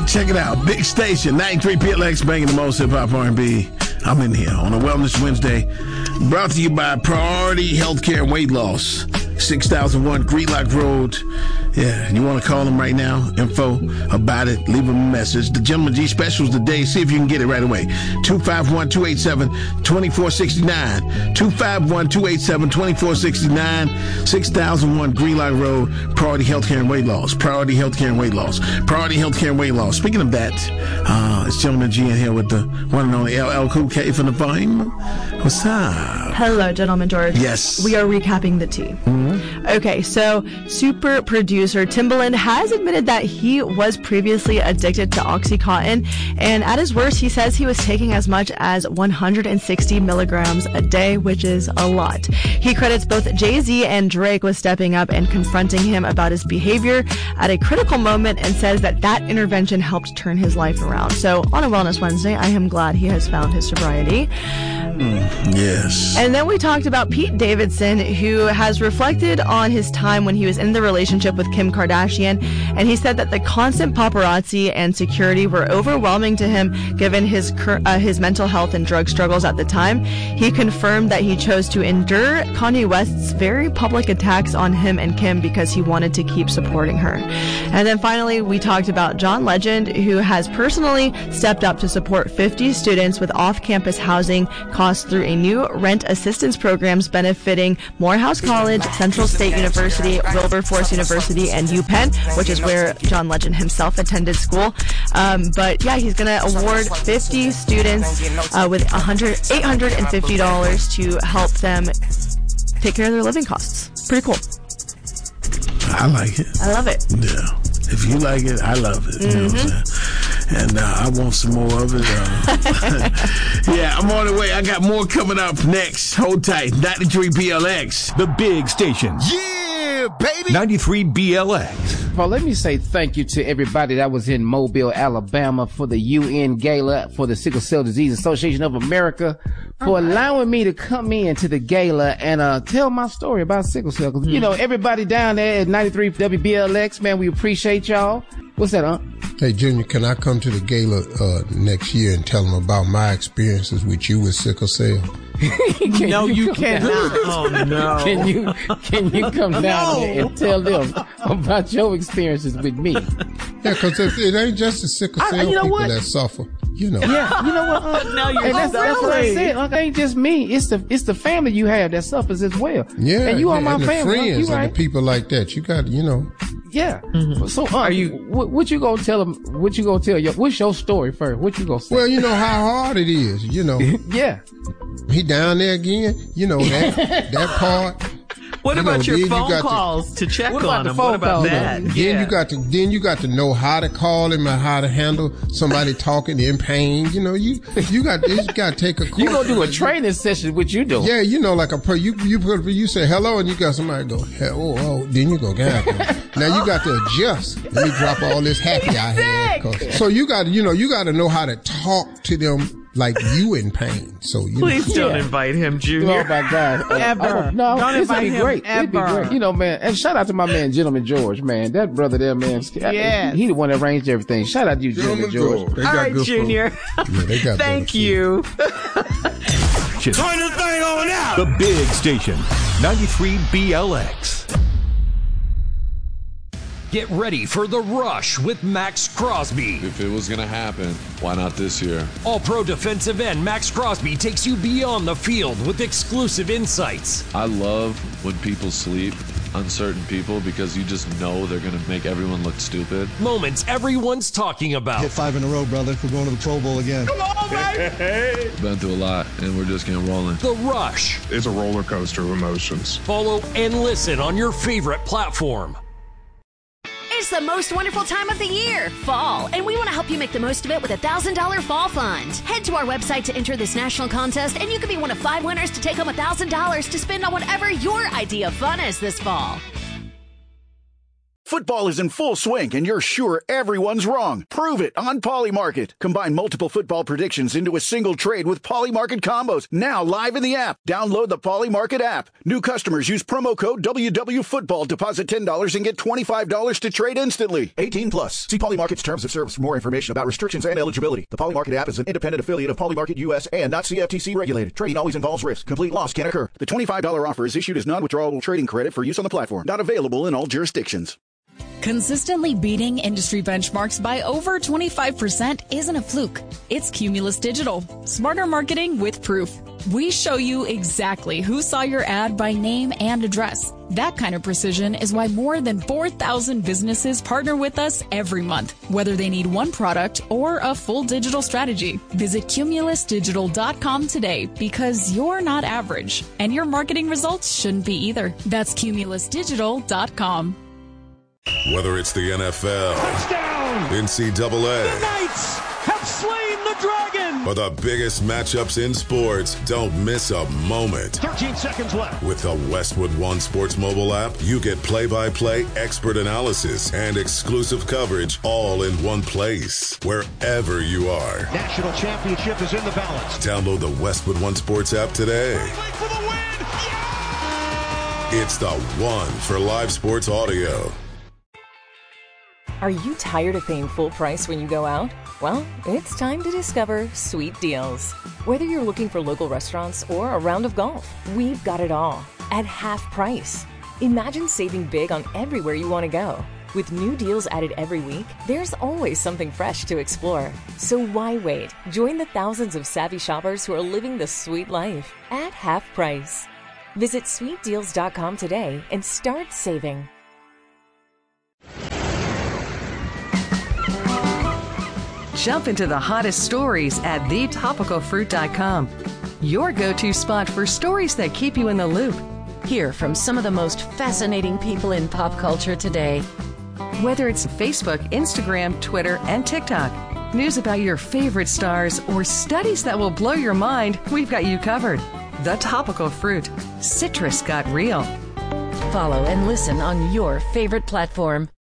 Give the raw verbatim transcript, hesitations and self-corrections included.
Check it out. Big station, ninety-three P L X, banging the most hip-hop R and B. I'm in here on a Wellness Wednesday. Brought to you by Priority Healthcare and Weight Loss. six thousand one Greenlock Road. Yeah, you want to call them right now? Info about it. Leave them a message. The Gentleman G specials today. See if you can get it right away. two five one, two eight seven, two four six nine. two five one, two eight seven, two four six nine. six thousand one Greenlock Road. Priority Healthcare and Weight Loss. Priority Healthcare and Weight Loss. Priority Healthcare and Weight Loss. Speaking of that, uh, it's Gentleman G in here with the one and only L L Cool K from the volume. What's up? Hello, Gentleman George. Yes. We are recapping the tea. Mm-hmm. Okay, so super producer Timbaland has admitted that he was previously addicted to Oxycontin, and at his worst, he says he was taking as much as one hundred sixty milligrams a day, which is a lot. He credits both Jay-Z and Drake with stepping up and confronting him about his behavior at a critical moment, and says that that intervention helped turn his life around. So on a Wellness Wednesday, I am glad he has found his sobriety. Mm, yes. And then we talked about Pete Davidson, who has reflected on his time when he was in the relationship with Kim Kardashian, and he said that the constant paparazzi and security were overwhelming to him given his uh, his mental health and drug struggles at the time. He confirmed that he chose to endure Kanye West's very public attacks on him and Kim because he wanted to keep supporting her. And then finally, we talked about John Legend, who has personally stepped up to support fifty students with off-campus housing costs through a new rent assistance programs benefiting Morehouse College, Central State University, Wilberforce University, and UPenn, which is where John Legend himself attended school. Um, but yeah, he's going to award fifty students uh, with one hundred, eight hundred fifty dollars to help them take care of their living costs. Pretty cool. I like it. I love it. Yeah. If you like it, I love it. You know what I'm saying? And uh, I want some more of it. Uh, yeah, I'm on the way. I got more coming up next. Hold tight. ninety-three B L X. The big station. Yeah, baby. ninety-three B L X. Well, let me say thank you to everybody that was in Mobile, Alabama for the U N Gala for the Sickle Cell Disease Association of America for allowing me to come in to the gala and uh tell my story about sickle cell. Cause, mm. you know, everybody down there at ninety-three W B L X, man, we appreciate y'all. What's that, huh? Hey, Junior, can I come to the gala uh, next year and tell them about my experiences with you with sickle cell? No, you, you cannot. Oh, no. Can you can you come down no. there and tell them about your experiences with me? Yeah, because it ain't just the sickle cell I, you know people what? that suffer. You know. Yeah, you know what? Uh, now you're and that's, oh, that's what I really? said. It ain't just me. It's the it's the family you have that suffers as well. Yeah, and you yeah, are my and the family. friends you right? and the people like that. You got, you know. Yeah. Mm-hmm. So, uh, are you? What, what you gonna tell them? What you gonna tell your? What's your story first? What you gonna say? Well, you know how hard it is. You know. Yeah. He down there again. You know that that part. What you about know, your phone you calls to, to check what on him? What about that? Then yeah. you got to then you got to know how to call him and how to handle somebody talking in pain. You know, you you got you got to take a course. You gonna do a training session? What you doing? Yeah, you know, like a per you you you say hello and you got somebody go oh oh then you go God. Now you got to adjust. Let me drop all this happy I had. So you got to you know you got to know how to talk to them. Like you in pain, so you please know. don't yeah. invite him, Junior. Oh my God, ever? Uh, no, don't this would be him great. Ever. It'd be great. You know, man. And shout out to my man, Gentleman George, man. That brother there, man. Yeah, he the one that arranged everything. Shout out to you, Gentleman, Gentleman George. George. All right, Junior. Yeah, they got Thank you. Turn the thing on out. The big station, ninety-three B L X. Get ready for The Rush with Max Crosby. If it was going to happen, why not this year? All-pro defensive end Max Crosby takes you beyond the field with exclusive insights. I love when people sleep, uncertain people, because you just know they're going to make everyone look stupid. Moments everyone's talking about. Hit five in a row, brother. We're going to the Pro Bowl again. Come on, baby! Been through a lot, and we're just getting rolling. The Rush. It's a roller coaster of emotions. Follow and listen on your favorite platform. It's the most wonderful time of the year, fall, and we want to help you make the most of it with a one thousand dollars Fall Fund. Head to our website to enter this national contest, and you could be one of five winners to take home one thousand dollars to spend on whatever your idea of fun is this fall. Football is in full swing, and you're sure everyone's wrong. Prove it on Polymarket. Combine multiple football predictions into a single trade with Polymarket combos. Now live in the app. Download the Polymarket app. New customers use promo code W W Football. Deposit ten dollars and get twenty-five dollars to trade instantly. eighteen plus. See Polymarket's terms of service for more information about restrictions and eligibility. The Polymarket app is an independent affiliate of Polymarket U S and not C F T C regulated. Trading always involves risk. Complete loss can occur. The twenty-five dollars offer is issued as non-withdrawable trading credit for use on the platform. Not available in all jurisdictions. Consistently beating industry benchmarks by over twenty-five percent isn't a fluke. It's Cumulus Digital. Smarter marketing with proof. We show you exactly who saw your ad by name and address. That kind of precision is why more than four thousand businesses partner with us every month, whether they need one product or a full digital strategy. Visit cumulus digital dot com today because you're not average, and your marketing results shouldn't be either. That's cumulus digital dot com. Whether it's the N F L, touchdown, N C double A, the Knights have slain the dragon, or the biggest matchups in sports, don't miss a moment. thirteen seconds left. With the Westwood One Sports mobile app, you get play-by-play expert analysis and exclusive coverage all in one place, wherever you are. National championship is in the balance. Download the Westwood One Sports app today. For the win. Yeah! It's the one for live sports audio. Are you tired of paying full price when you go out? Well, it's time to discover Sweet Deals. Whether you're looking for local restaurants or a round of golf, we've got it all at half price. Imagine saving big on everywhere you want to go. With new deals added every week, there's always something fresh to explore. So why wait? Join the thousands of savvy shoppers who are living the sweet life at half price. Visit sweet deals dot com today and start saving. Jump into the hottest stories at the topical fruit dot com. Your go-to spot for stories that keep you in the loop. Hear from some of the most fascinating people in pop culture today. Whether it's Facebook, Instagram, Twitter, and TikTok, news about your favorite stars, or studies that will blow your mind, we've got you covered. The Topical Fruit. Citrus got real. Follow and listen on your favorite platform.